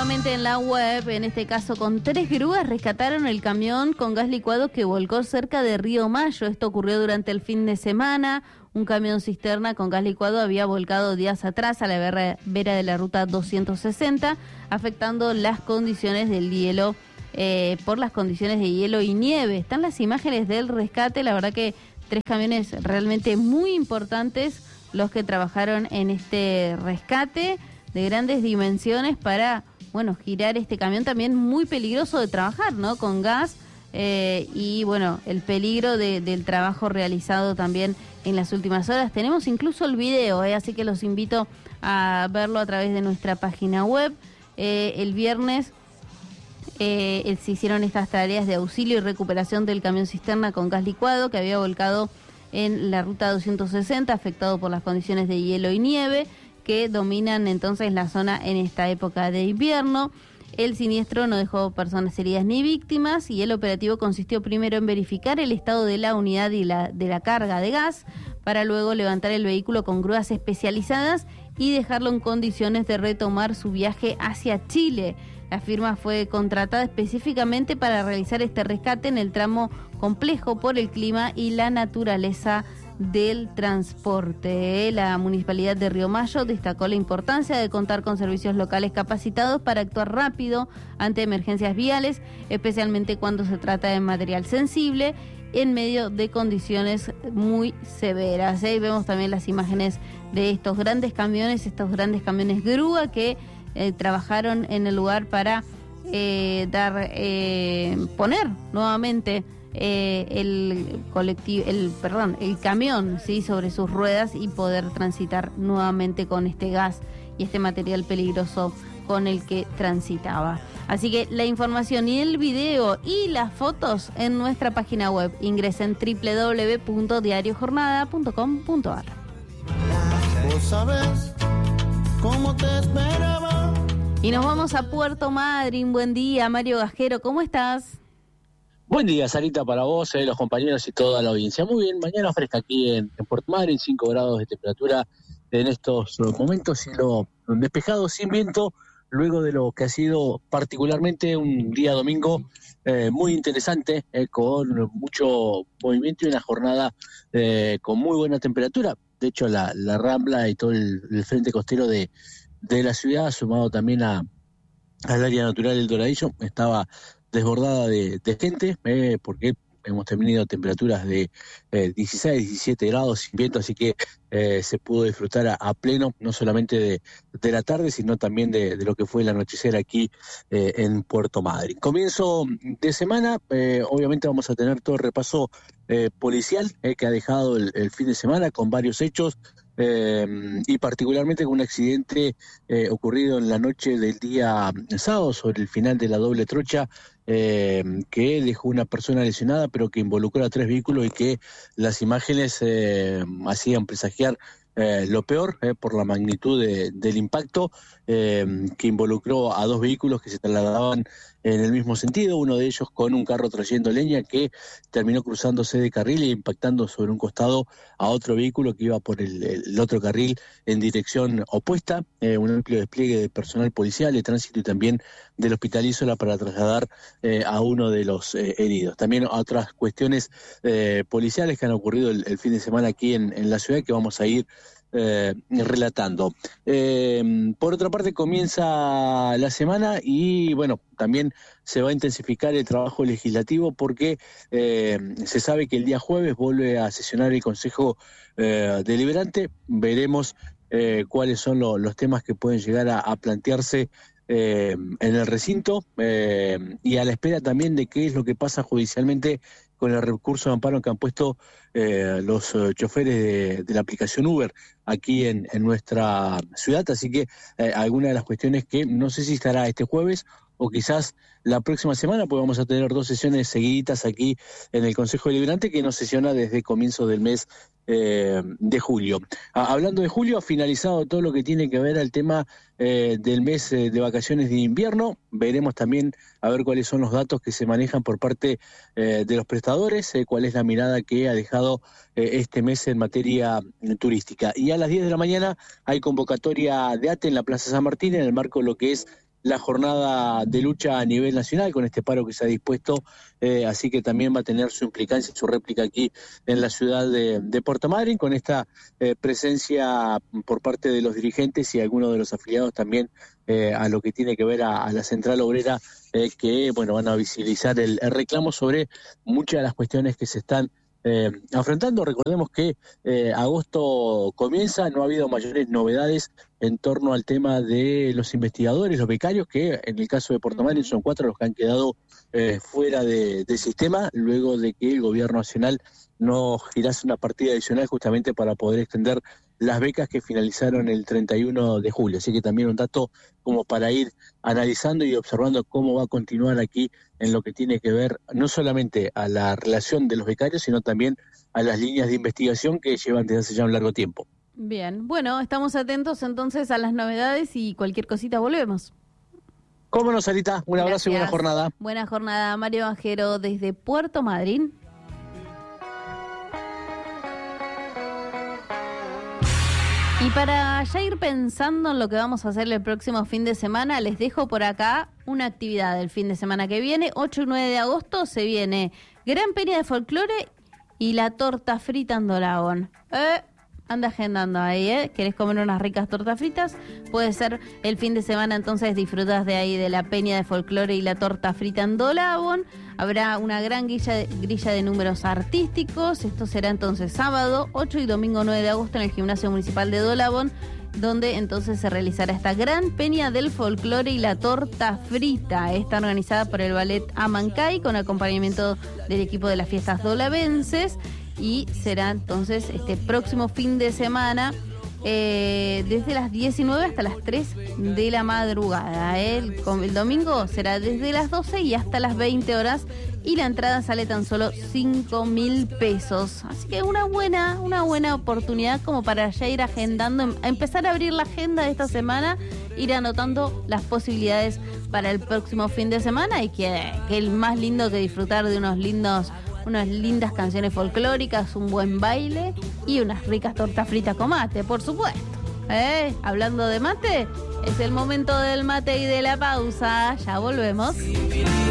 nuevamente en la web, en este caso con 3 grúas, rescataron el camión con gas licuado que volcó cerca de Río Mayo. Esto ocurrió durante el fin de semana. Un camión cisterna con gas licuado había volcado días atrás a la vera de la ruta 260, afectando las condiciones del hielo, por las condiciones de hielo y nieve. Están las imágenes del rescate, la verdad que 3 camiones realmente muy importantes los que trabajaron en este rescate de grandes dimensiones para, bueno, girar este camión también muy peligroso de trabajar, ¿no? Con gas y, bueno, el peligro del trabajo realizado también en las últimas horas. Tenemos incluso el video, así que los invito a verlo a través de nuestra página web. El viernes se hicieron estas tareas de auxilio y recuperación del camión cisterna con gas licuado que había volcado en la ruta 260, afectado por las condiciones de hielo y nieve que dominan entonces la zona en esta época de invierno. El siniestro no dejó personas heridas ni víctimas y el operativo consistió primero en verificar el estado de la unidad y de la carga de gas para luego levantar el vehículo con grúas especializadas y dejarlo en condiciones de retomar su viaje hacia Chile. La firma fue contratada específicamente para realizar este rescate en el tramo complejo por el clima y la naturaleza del transporte. La Municipalidad de Río Mayo destacó la importancia de contar con servicios locales capacitados para actuar rápido ante emergencias viales, especialmente cuando se trata de material sensible en medio de condiciones muy severas. Ahí vemos también las imágenes de estos grandes camiones grúa que trabajaron en el lugar para poner nuevamente el camión, ¿sí?, sobre sus ruedas y poder transitar nuevamente con este gas y este material peligroso con el que transitaba. Así que la información y el video y las fotos en nuestra página web. Ingresen www.diariojornada.com.ar. ¿Vos sabés cómo te esperaba? Y nos vamos a Puerto Madryn. Buen día, Mario Gajero, ¿cómo estás? Buen día, Sarita, para vos, los compañeros y toda la audiencia. Muy bien, mañana fresca aquí en Puerto Madryn, 5 grados de temperatura en estos momentos, cielo despejado, sin viento, luego de lo que ha sido particularmente un día domingo muy interesante, con mucho movimiento y una jornada con muy buena temperatura. De hecho, la Rambla y todo el frente costero de la ciudad, sumado también al área natural del Doradillo, estaba desbordada de gente, porque hemos tenido temperaturas de 16, 17 grados sin viento, así que se pudo disfrutar a pleno, no solamente de la tarde, sino también de lo que fue el anochecer aquí en Puerto Madryn. Comienzo de semana, obviamente vamos a tener todo el repaso policial que ha dejado el fin de semana con varios hechos, y particularmente con un accidente ocurrido en la noche del día sábado sobre el final de la doble trocha, que dejó una persona lesionada, pero que involucró a 3 vehículos y que las imágenes hacían presagiar lo peor, por la magnitud del impacto, que involucró a 2 vehículos que se trasladaban en el mismo sentido, uno de ellos con un carro trayendo leña que terminó cruzándose de carril e impactando sobre un costado a otro vehículo que iba por el otro carril en dirección opuesta. Un amplio despliegue de personal policial, de tránsito y también del Hospital Isola para trasladar a uno de los heridos. También otras cuestiones policiales que han ocurrido el fin de semana aquí en la ciudad que vamos a ir relatando. Por otra parte, comienza la semana y bueno, también se va a intensificar el trabajo legislativo porque se sabe que el día jueves vuelve a sesionar el Consejo Deliberante. Veremos cuáles son los temas que pueden llegar a plantearse en el recinto, y a la espera también de qué es lo que pasa judicialmente con el recurso de amparo que han puesto los choferes de la aplicación Uber aquí en nuestra ciudad. Así que alguna de las cuestiones que no sé si estará este jueves o quizás la próxima semana, pues vamos a tener 2 sesiones seguiditas aquí en el Consejo Deliberante, que no sesiona desde comienzo del mes de julio. Hablando de julio, ha finalizado todo lo que tiene que ver al tema del mes de vacaciones de invierno. Veremos también a ver cuáles son los datos que se manejan por parte de los prestadores, cuál es la mirada que ha dejado este mes en materia turística. Y a las 10 de la mañana hay convocatoria de ATE en la Plaza San Martín en el marco de lo que es la jornada de lucha a nivel nacional con este paro que se ha dispuesto, así que también va a tener su implicancia, su réplica aquí en la ciudad de Puerto Madryn, con esta presencia por parte de los dirigentes y algunos de los afiliados también a lo que tiene que ver a la Central Obrera, que bueno, van a visibilizar el reclamo sobre muchas de las cuestiones que se están afrontando. Recordemos que agosto comienza, no ha habido mayores novedades en torno al tema de los investigadores, los becarios, que en el caso de Puerto Madryn son 4 los que han quedado fuera del sistema, luego de que el gobierno nacional no girase una partida adicional justamente para poder extender las becas que finalizaron el 31 de julio. Así que también un dato como para ir analizando y observando cómo va a continuar aquí en lo que tiene que ver no solamente a la relación de los becarios, sino también a las líneas de investigación que llevan desde hace ya un largo tiempo. Bien, bueno, estamos atentos entonces a las novedades y cualquier cosita volvemos. Cómo no, Sarita, un abrazo y buena jornada. Buena jornada, Mario Bajero desde Puerto Madryn. Y para ya ir pensando en lo que vamos a hacer el próximo fin de semana, les dejo por acá una actividad del fin de semana que viene. 8 y 9 de agosto se viene Gran Peña de Folclore y la torta frita en Dolabón. Anda agendando ahí, ¿Querés comer unas ricas tortas fritas? Puede ser el fin de semana, entonces disfrutas de ahí de la Peña de Folclore y la torta frita en Dolabón. Habrá una gran grilla de números artísticos. Esto será entonces sábado 8 y domingo 9 de agosto en el Gimnasio Municipal de Dolabón, donde entonces se realizará esta gran Peña del Folclore y la torta frita. Está organizada por el Ballet Amancay con acompañamiento del equipo de las fiestas dolavenses. Y será entonces este próximo fin de semana desde las 19 hasta las 3 de la madrugada. El domingo será desde las 12 y hasta las 20 horas y la entrada sale tan solo 5.000 pesos. Así que una buena oportunidad como para ya ir agendando, empezar a abrir la agenda de esta semana, ir anotando las posibilidades para el próximo fin de semana y que el más lindo que disfrutar de unas lindas canciones folclóricas, un buen baile y unas ricas tortas fritas con mate, por supuesto. Hablando de mate, es el momento del mate y de la pausa. Ya volvemos.